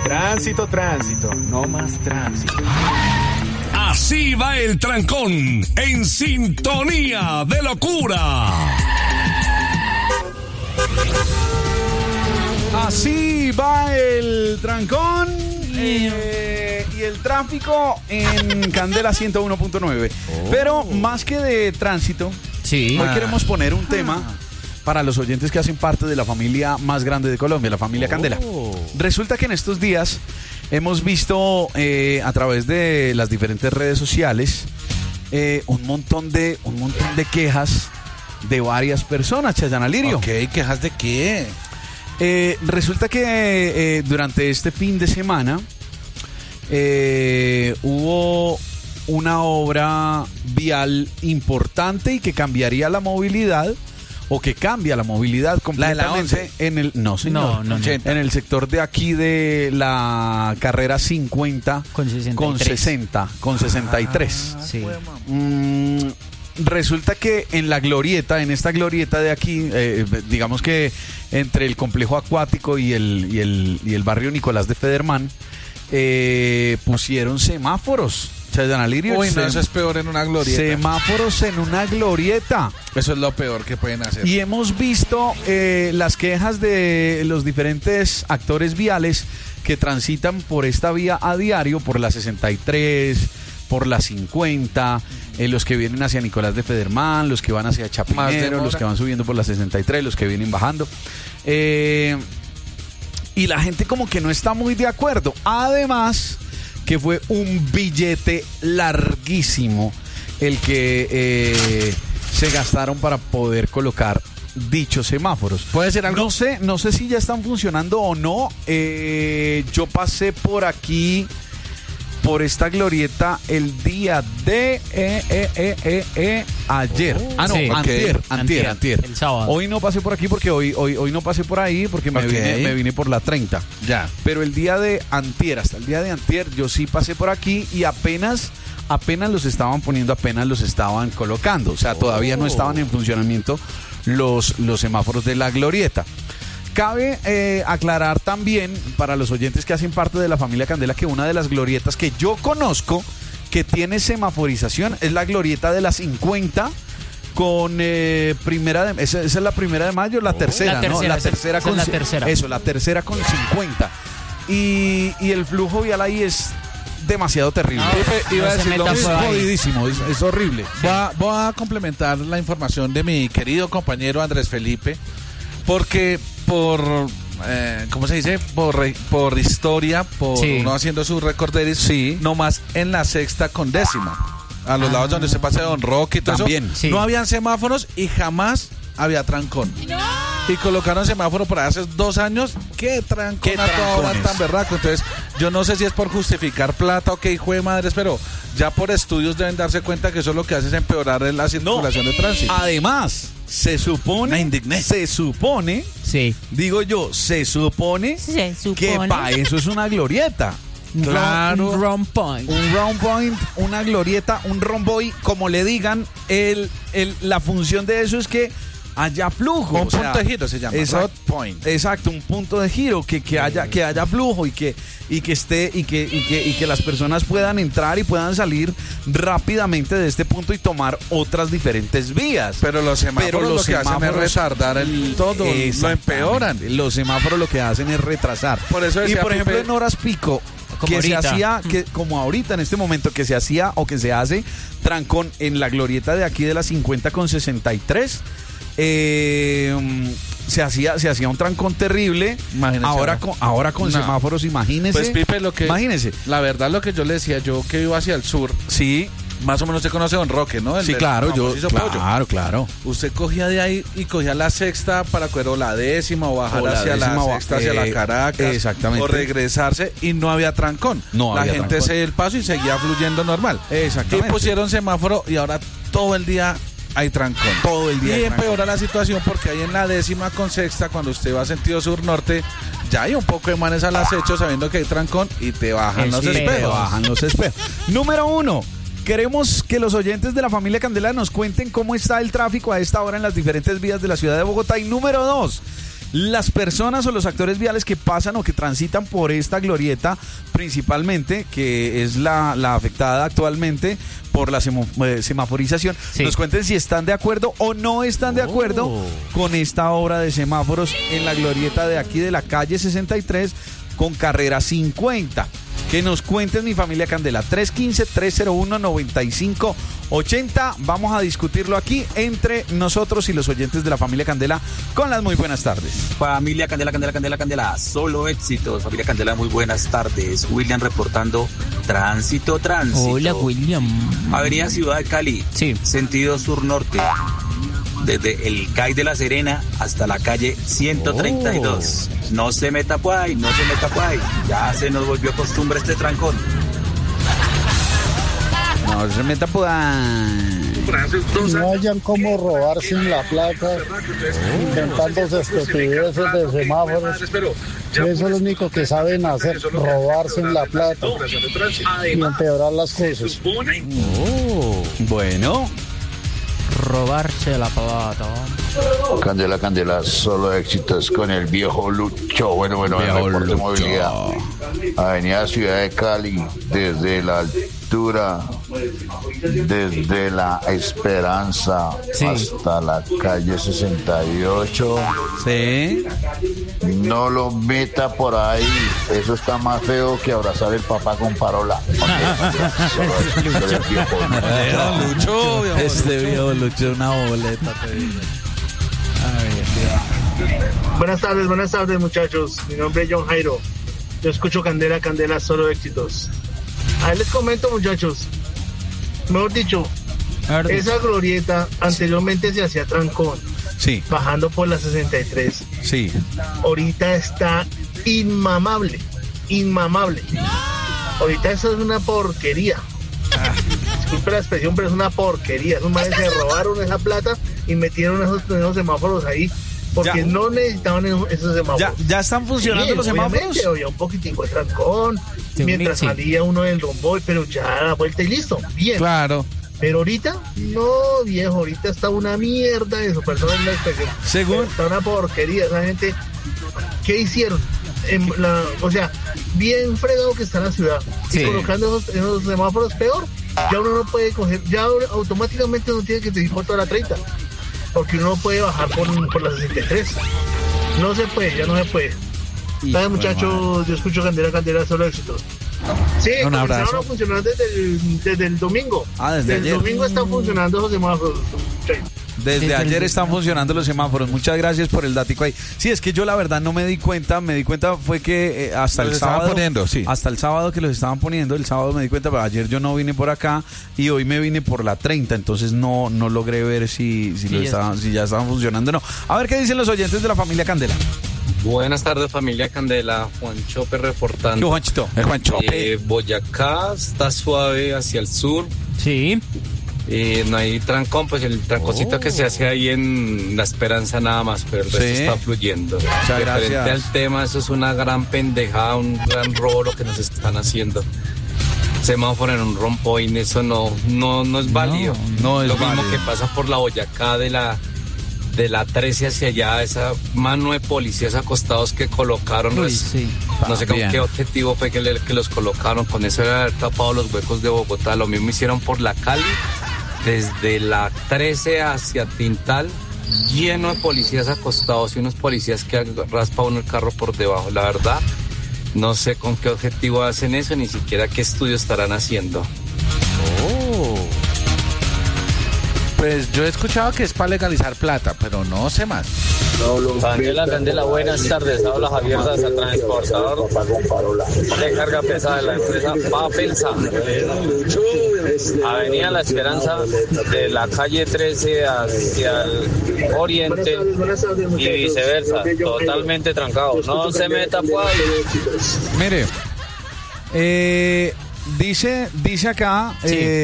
Tránsito, tránsito, no más tránsito. Así va el trancón, en sintonía de locura. Así va el trancón y el tráfico en Candela 101.9. Pero más que de tránsito, sí, hoy queremos poner un tema para los oyentes que hacen parte de la familia más grande de Colombia, la familia Candela. Resulta que en estos días hemos visto a través de las diferentes redes sociales un montón de quejas de varias personas, Chayana Lirio. Ok, ¿quejas de qué? Resulta que durante este fin de semana hubo una obra vial importante y que cambiaría la movilidad, o que cambia la movilidad completamente en el en el sector de aquí de la carrera 50 con 63. Sí. Resulta que en esta glorieta de aquí, digamos que entre el complejo acuático y el barrio Nicolás de Federman, pusieron semáforos. Uy, no, eso es peor en una glorieta. Semáforos en una glorieta. Eso es lo peor que pueden hacer. Y hemos visto las quejas de los diferentes actores viales que transitan por esta vía a diario, por la 63, por la 50, los que vienen hacia Nicolás de Federman, los que van hacia Chapinero, los que van subiendo por la 63, los que vienen bajando. Y la gente como que no está muy de acuerdo. Además, que fue un billete larguísimo el que se gastaron para poder colocar dichos semáforos. ¿Puede ser algo? No sé si ya están funcionando o no. Yo pasé por aquí, por esta glorieta, el día de ayer. Antier. El sábado. Hoy no pasé por aquí porque hoy no pasé por ahí porque me vine por la 30. Ya. Pero el día de antier, hasta el día de antier, yo sí pasé por aquí y apenas los estaban poniendo, apenas los estaban colocando. O sea, todavía no estaban en funcionamiento los semáforos de la glorieta. Cabe aclarar también para los oyentes que hacen parte de la familia Candela que una de las glorietas que yo conozco que tiene semaforización es la glorieta de la 50 con esa es la primera de mayo, la tercera, ¿no? La tercera con la tercera. Eso, la tercera con 50. Y el flujo vial ahí es demasiado terrible. Iba a decir lo mismo. Es jodidísimo, es horrible. Voy a complementar la información de mi querido compañero Andrés Felipe, porque ¿cómo se dice? Por historia, uno haciendo su recorderis, sí, nomás en la sexta con décima, a los lados donde se pasa Don Roque y todo también, eso, sí. No habían semáforos y jamás había trancón. ¡No! Y colocaron semáforo por hace 2 años. ¡Qué trancón a toda hora tan berraco! Entonces, yo no sé si es por justificar plata o qué hijo de madres, pero ya por estudios deben darse cuenta que eso lo que hace es empeorar la circulación de tránsito. Además, se supone, sí, digo yo, se supone que para eso es una glorieta. Claro. Un round point, una glorieta, un romboy, como le digan, la función de eso es que haya flujo. Un punto de giro se llama. Exacto, road point. Exacto, un punto de giro, que haya flujo y que las personas puedan entrar y puedan salir rápidamente de este punto y tomar otras diferentes vías. Pero los semáforos lo que hacen es retardar todo, lo empeoran. Los semáforos lo que hacen es retrasar. Por eso decía, y por ejemplo, en horas pico, como ahorita. Se hacía, como ahorita en este momento, que se hacía o que se hace trancón en la glorieta de aquí de la 50 con 63, se hacía un trancón terrible. Imagínese, ahora con semáforos, imagínese. Pues Pipe, imagínese. La verdad, lo que yo le decía, yo que vivo hacia el sur, sí, más o menos usted conoce a Don Roque, ¿no? Sí, claro, claro. Usted cogía de ahí y cogía la sexta para coger o la décima o bajar hacia la sexta, hacia la Caracas. Exactamente. O regresarse y no había trancón. La gente se dio el paso y seguía fluyendo normal. Exactamente. Y pusieron semáforo y ahora todo el día hay trancón. Todo el día. Y empeora la situación porque ahí en la décima con sexta, cuando usted va sentido sur-norte, ya hay un poco de manes al acecho sabiendo que hay trancón y te bajan los espejos. Número 1. Queremos que los oyentes de la familia Candela nos cuenten cómo está el tráfico a esta hora en las diferentes vías de la ciudad de Bogotá. Y número 2, las personas o los actores viales que pasan o que transitan por esta glorieta, principalmente, que es la afectada actualmente por la semaforización, nos cuenten si están de acuerdo o no están de acuerdo con esta obra de semáforos en la glorieta de aquí de la calle 63 con carrera 50. Que nos cuenten, mi familia Candela, 315-301-9580. Vamos a discutirlo aquí entre nosotros y los oyentes de la familia Candela con las muy buenas tardes. Familia Candela, Candela, solo éxitos. Familia Candela, muy buenas tardes. William reportando tránsito. Hola, William. Avenida Ciudad de Cali, sentido sur-norte. Desde el CAI de La Serena hasta la calle 132. No se meta por ahí. Ya se nos volvió costumbre este trancón. No se meta por ahí. No hayan cómo robarse en la plata, inventándose estupideces de semáforos. Eso es lo único que saben hacer, robarse en la plata y empeorar las cosas. Bueno. Robarse la plata. Candela, solo éxitos con el viejo Lucho. Bueno, el reporte de movilidad. Avenida Ciudad de Cali, desde la altura, desde la Esperanza hasta la calle 68. Sí. No lo meta por ahí. Eso está más feo que abrazar el papá con parola. Este viejo Lucho, una boleta. Buenas tardes, muchachos. Mi nombre es John Jairo. Yo escucho Candela, solo éxitos. Ahí les comento, muchachos. Mejor dicho, esa glorieta anteriormente se hacía trancón. Sí. Bajando por la 63. Sí. Ahorita está inmamable. Ahorita eso es una porquería. Disculpe la expresión, pero es una porquería. Esos manes se robaron esa plata y metieron esos semáforos ahí porque no necesitaban esos semáforos. ¿Ya están funcionando los semáforos? Había un poquitico de trancón mientras salía uno del romboy, pero ya a la vuelta y listo. Bien. Claro. Pero ahorita, no, viejo, ahorita está una mierda eso, perdón la expresión. Según. Está una porquería, esa gente, ¿qué hicieron? O sea, bien fregado que está la ciudad. Y colocando esos semáforos peor, ya uno no puede coger, ya automáticamente uno tiene que seguir por toda la 30, porque uno no puede bajar por la 63. No se puede, ya no se puede. ¿Sabes, muchachos? Yo escucho Candela, solo éxitos. Sí, comenzaron a funcionar desde el domingo. Desde ayer. El domingo están funcionando esos semáforos. Desde ayer están funcionando los semáforos. Muchas gracias por el datico ahí. Sí, es que yo la verdad no me di cuenta. Me di cuenta fue que hasta el sábado. Hasta el sábado que los estaban poniendo. El sábado me di cuenta, pero ayer yo no vine por acá y hoy me vine por la 30. Entonces no logré ver si ya estaban funcionando o no. A ver qué dicen los oyentes de la familia Candela. Buenas tardes, familia Candela. Juan Chope reportando. ¿Qué, Juanchito? Juan Chope. Boyacá está suave hacia el sur. Sí. No hay trancón, pues el tranconcito que se hace ahí en La Esperanza nada más, pero el resto está fluyendo. Muchas gracias. Referente al tema, eso es una gran pendejada, un gran robo lo que nos están haciendo. Semáforo en un rompoint, eso no es válido. No es lo válido. mismo que pasa por la Boyacá de la 13 hacia allá, esa mano de policías acostados que colocaron, no sé con qué objetivo fue que los colocaron, con eso era haber tapado los huecos de Bogotá. Lo mismo hicieron por la Cali, desde la 13 hacia Tintal, lleno de policías acostados y unos policías que raspan el carro por debajo. La verdad, no sé con qué objetivo hacen eso, ni siquiera qué estudio estarán haciendo. Pues yo he escuchado que es para legalizar plata, pero no sé más. Candela, buenas tardes. Habla Javier Daza, transportador de carga pesada de la empresa Papelsa. Avenida La Esperanza, de la calle 13 hacia el oriente y viceversa, totalmente trancado. No se meta por ahí. Mire, dice acá,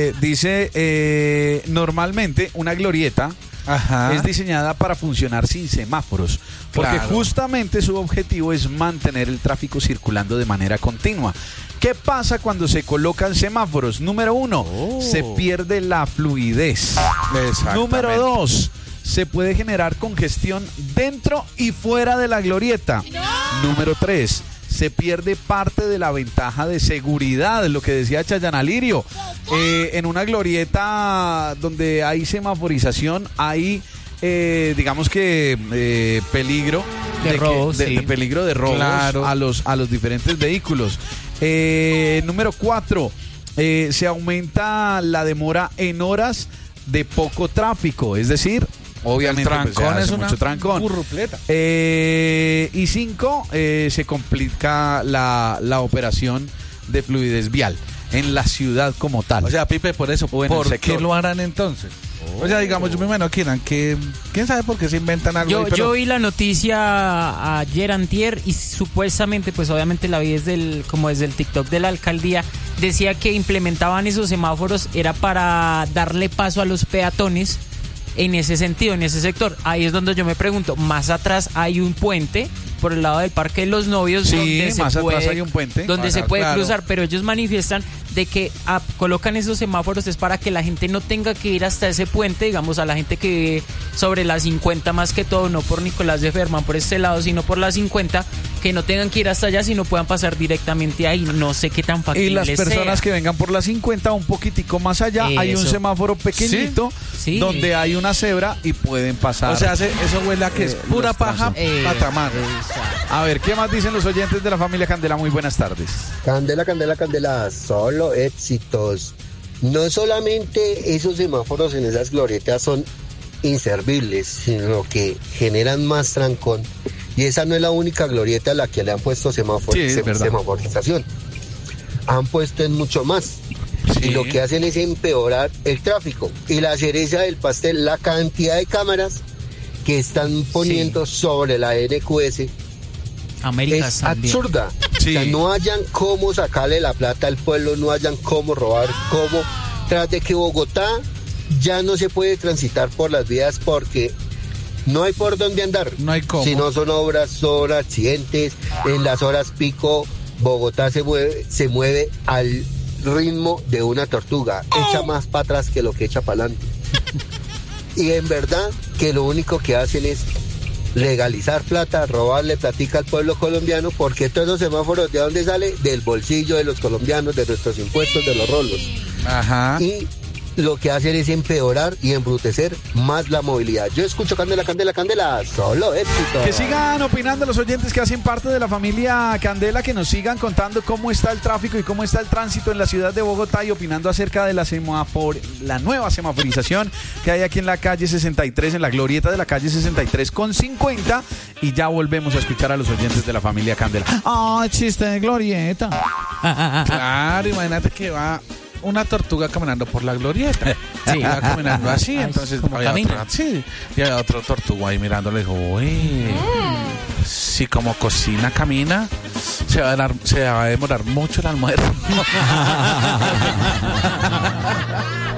normalmente una glorieta es diseñada para funcionar sin semáforos, porque justamente su objetivo es mantener el tráfico circulando de manera continua. ¿Qué pasa cuando se colocan semáforos? Número 1, se pierde la fluidez. Número 2, se puede generar congestión dentro y fuera de la glorieta. Número 3, se pierde parte de la ventaja de seguridad, lo que decía Chayanne Alirio. En una glorieta donde hay semaforización, hay digamos que peligro de robos, de peligro de robos, claro, a los diferentes vehículos. Número 4, se aumenta la demora en horas de poco tráfico, es decir, obviamente trancón pues, es mucho trancón. Burrupleta. Y 5, se complica la operación de fluidez vial en la ciudad como tal. O sea, Pipe, por eso, ¿por qué lo harán entonces? O sea, digamos, yo me imagino que quién sabe por qué se inventan algo. Yo vi la noticia ayer, antier, y supuestamente, pues obviamente la vi desde el TikTok de la alcaldía, decía que implementaban esos semáforos era para darle paso a los peatones en ese sentido, en ese sector. Ahí es donde yo me pregunto, más atrás hay un puente por el lado del Parque de los Novios, sí, más atrás hay un puente donde se puede cruzar, pero ellos manifiestan de que colocan esos semáforos es para que la gente no tenga que ir hasta ese puente, digamos, a la gente que vive sobre la 50 más que todo, no por Nicolás de Ferman por este lado, sino por la 50, que no tengan que ir hasta allá, sino puedan pasar directamente ahí. No sé qué tan factible sea. Y las personas que vengan por la 50 un poquitico más allá, hay un semáforo pequeñito, ¿sí? Donde hay una cebra y pueden pasar. O sea, eso huele a que es pura paja patamar. A ver, ¿qué más dicen los oyentes de la familia Candela? Muy buenas tardes. Candela, Candela, Candela, solo éxitos. No solamente esos semáforos en esas glorietas son inservibles, sino que generan más trancón. Y esa no es la única glorieta a la que le han puesto semaforización. Han puesto en mucho más. Sí. Y lo que hacen es empeorar el tráfico. Y la cereza del pastel, la cantidad de cámaras que están poniendo sobre la NQS es absurda. Sí. O sea, no hayan cómo sacarle la plata al pueblo, no hayan cómo robar, cómo. Tras de que Bogotá ya no se puede transitar por las vías porque no hay por dónde andar. No hay cómo. Si no son obras, son accidentes. En las horas pico, Bogotá se mueve al ritmo de una tortuga. Echa más para atrás que lo que echa para adelante. Y en verdad que lo único que hacen es legalizar plata, robarle platica al pueblo colombiano, porque todos los semáforos, ¿de dónde sale? Del bolsillo de los colombianos, de nuestros impuestos, de los rolos. Ajá. Y lo que hacen es empeorar y embrutecer más la movilidad. Yo escucho Candela, Candela, Candela, solo éxito. Que sigan opinando los oyentes que hacen parte de la familia Candela, que nos sigan contando cómo está el tráfico y cómo está el tránsito en la ciudad de Bogotá y opinando acerca de la nueva semaforización que hay aquí en la calle 63, en la glorieta de la calle 63 con 50, y ya volvemos a escuchar a los oyentes de la familia Candela. ¡Ah, chiste de glorieta! Claro, imagínate que va una tortuga caminando por la glorieta. Sí, va caminando así, entonces y hay otro tortuga ahí mirándole y dijo, uy, si como cocina camina, se va a demorar mucho el almuerzo.